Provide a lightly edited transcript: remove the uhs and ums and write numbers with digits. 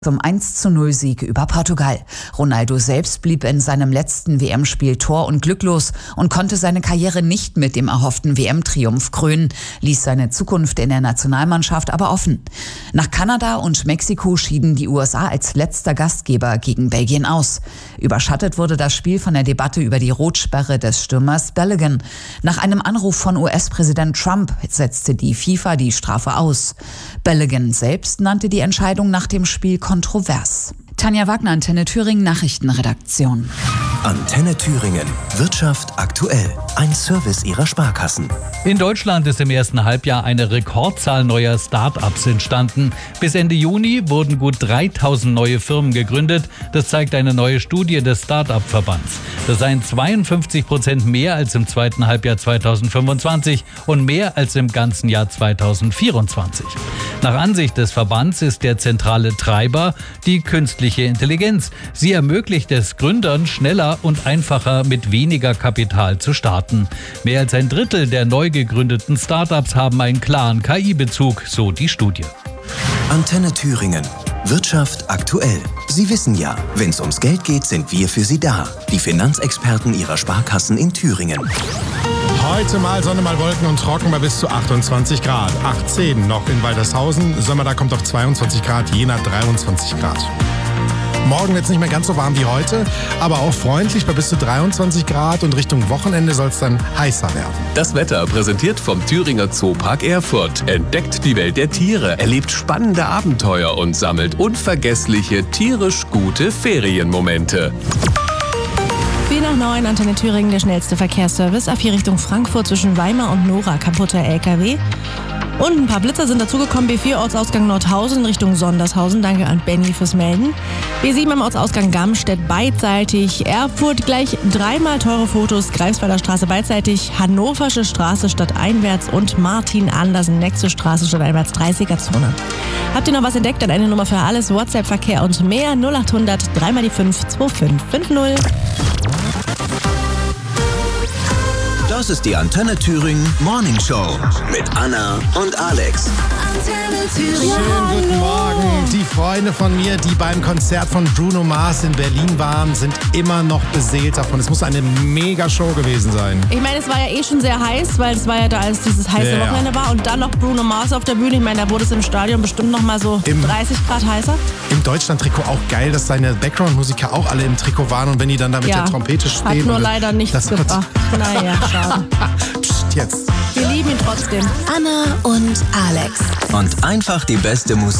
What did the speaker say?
Zum 1:0-Sieg über Portugal. Ronaldo selbst blieb in seinem letzten WM-Spiel tor- und glücklos und konnte seine Karriere nicht mit dem erhofften WM-Triumph krönen, ließ seine Zukunft in der Nationalmannschaft aber offen. Nach Kanada und Mexiko schieden die USA als letzter Gastgeber gegen Belgien aus. Überschattet wurde das Spiel von der Debatte über die Rotsperre des Stürmers Balogun. Nach einem Anruf von US-Präsident Trump setzte die FIFA die Strafe aus. Balogun selbst nannte die Entscheidung nach dem Spiel kontrovers. Tanja Wagner, Antenne Thüringen, Nachrichtenredaktion. Antenne Thüringen. Wirtschaft aktuell. Ein Service Ihrer Sparkassen. In Deutschland ist im ersten Halbjahr eine Rekordzahl neuer Start-ups entstanden. Bis Ende Juni wurden gut 3000 neue Firmen gegründet. Das zeigt eine neue Studie des Start-up-Verbands. Das seien 52% mehr als im zweiten Halbjahr 2025 und mehr als im ganzen Jahr 2024. Nach Ansicht des Verbands ist der zentrale Treiber die künstliche Intelligenz. Sie ermöglicht es Gründern, schneller und einfacher mit weniger Kapital zu starten. Mehr als ein Drittel der neu gegründeten Startups haben einen klaren KI-Bezug, so die Studie. Antenne Thüringen. Wirtschaft aktuell. Sie wissen ja, wenn es ums Geld geht, sind wir für Sie da. Die Finanzexperten Ihrer Sparkassen in Thüringen. Heute mal Sonne, mal Wolken und trocken bei bis zu 28 Grad. 18 noch in Waltershausen. Sommer, da kommt auf 22 Grad, Jena 23 Grad. Morgen wird es nicht mehr ganz so warm wie heute, aber auch freundlich bei bis zu 23 Grad und Richtung Wochenende soll es dann heißer werden. Das Wetter präsentiert vom Thüringer Zoopark Erfurt. Entdeckt die Welt der Tiere, erlebt spannende Abenteuer und sammelt unvergessliche, tierisch gute Ferienmomente. 8:45, Antenne Thüringen, der schnellste Verkehrsservice. A4 Richtung Frankfurt zwischen Weimar und Nora, kaputter LKW. Und ein paar Blitzer sind dazugekommen. B4 Ortsausgang Nordhausen Richtung Sondershausen. Danke an Benny fürs Melden. B7 am Ortsausgang Gamstedt beidseitig. Erfurt gleich dreimal teure Fotos. Greifswalder Straße beidseitig. Hannoversche Straße stadteinwärts und Martin Andersen Nexo Straße stadteinwärts 30er-Zone. Habt ihr noch was entdeckt? Dann eine Nummer für alles. WhatsApp-Verkehr und mehr 0800 3 mal die 5 2550. Das ist die Antenne Thüringen Morning Show mit Anna und Alex. Antenne Thüringen. Schönen guten Morgen. Die Freunde von mir, die beim Konzert von Bruno Mars in Berlin waren, sind immer noch beseelt davon. Es muss eine Mega-Show gewesen sein. Ich meine, es war ja eh schon sehr heiß, weil es war ja da, als dieses heiße Wochenende war. Und dann noch Bruno Mars auf der Bühne. Ich meine, da wurde es im Stadion bestimmt noch mal so 30 Grad heißer. Im Deutschland-Trikot auch geil, dass seine Background-Musiker auch alle im Trikot waren. Und wenn die dann da mit der Trompete stehen. Hat nur leider nichts gebracht. Naja, schade. Psst, jetzt. Wir lieben ihn trotzdem. Anna und Alex. Und einfach die beste Musik.